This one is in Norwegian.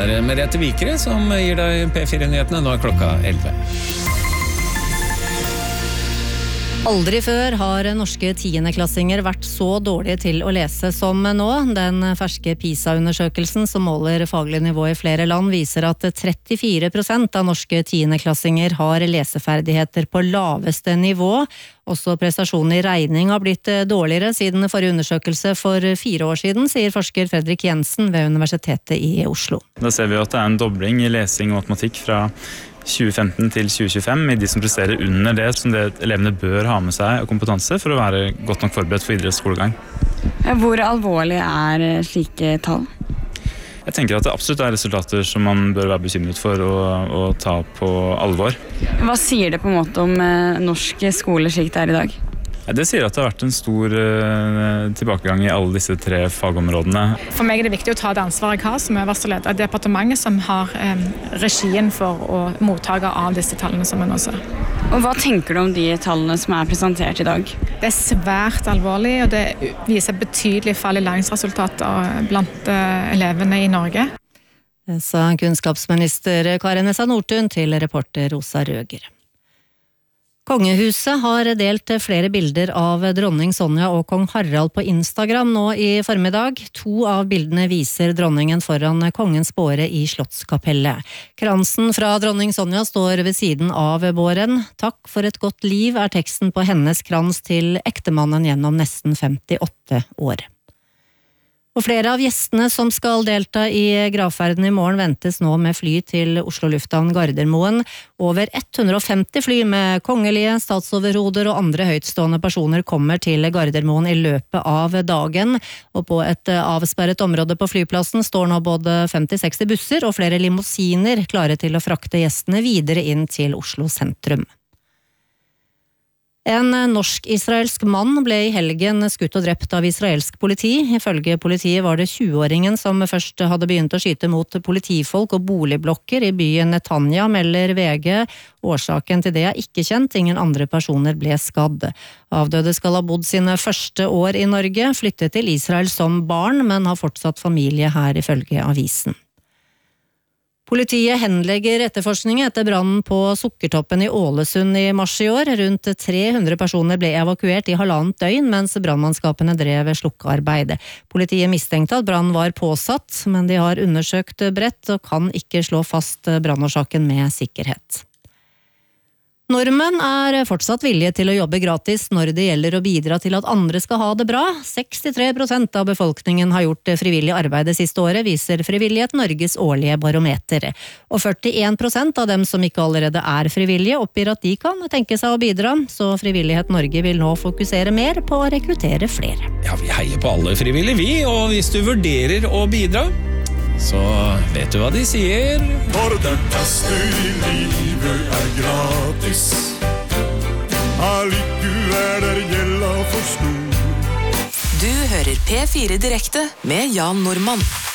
Merete Vikre som gir deg P4-nyhetene. Nå klokka 11. Aldri før har norske tiendeklassinger vært så dårlige til å lese som nå. Den ferske PISA-undersøkelsen som måler faglig nivå i flere land viser at 34% av norske tiendeklassinger har leseferdigheter på laveste nivå. Også prestasjonen i regning har blitt dårligere siden forrige undersøkelse for 4 år siden, sier forsker Fredrik Jensen ved Universitetet i Oslo. Da ser vi at det en dobling i lesing og matematikk fra 2015 til 2025 i de som presterer under det som elevene bør ha med seg og kompetanse for å være godt nok forberedt for videre skolegang. Hvor alvorlig slike tall? Jeg tenker at det absolutt resultater som man bør være bekymret for å ta på alvor. Hva sier det på en måte om norsk skole slik det i dag? Det sier at det har vært en stor tilbakegang i alle disse 3 fagområdene. For meg det viktig å ta det ansvaret jeg har som øverste leder av departementet som har regien for å mottaker av disse tallene som vi nå ser. Og hva tenker du om de tallene som presentert i dag? Det svært alvorlig, og det viser betydelig fall i læringsresultater blant elevene i Norge. Det sa kunnskapsminister Kari Nessa Nordtun til reporter Rosa Røger. Kongehuset har delt flere bilder av dronning Sonja og kong Harald på Instagram nå i formiddag. 2 av bildene viser dronningen foran kongens båre i Slottskapellet. Kransen fra dronning Sonja står ved siden av båren. Takk for et godt liv teksten på hennes krans til ektemannen gjennom nesten 58 år. Og flere av gjestene som skal delta i gravferden i morgen ventes nå med fly til Oslo lufthavn Gardermoen. Over 150 fly med kongelige, statsoverhoder og andre høytstående personer kommer til Gardermoen i løpet av dagen. Og på et avsperret område på flyplassen står nå både 50-60 busser og flere limousiner klare til å frakte gjestene videre inn til Oslo sentrum. En norsk-israelsk mann ble i helgen skutt og drept av israelsk politi. Ifølge politiet var det 20-åringen som først hadde begynt å skyte mot politifolk og boligblokker i byen Netanya, melder VG. Årsaken til det ikke kjent, ingen andre personer ble skadd. Avdøde skal ha bodd sine første år i Norge, flyttet til Israel som barn, men har fortsatt familie her ifølge avisen. Politiet henlegger etterforskningen etter brannen på Sukkertoppen i Ålesund i mars i år. Rundt 300 personer ble evakuert i 1,5 døgn, mens brannmannskapene drev slukkearbeid. Politiet mistenkte at brannen var påsatt, men de har undersøkt bredt og kan ikke slå fast brannårsaken med sikkerhet. Nordmenn fortsatt villige til å jobbe gratis når det gjelder å bidra til at andre skal ha det bra. 63% av befolkningen har gjort frivillig arbeid det siste året, viser Frivillighet Norges årlige barometer. Og 41% av dem som ikke allerede frivillige oppgir at de kan tenke seg å bidra, så Frivillighet Norge vil nå fokusere mer på å rekruttere flere. Ja, vi heier på alle frivillige vi, og hvis du vurderer å bidra, så vet du hva de sier. For det beste i livet gratis. Allikevel gjelda for stor. Du hører P4 direkte med Jan Normann.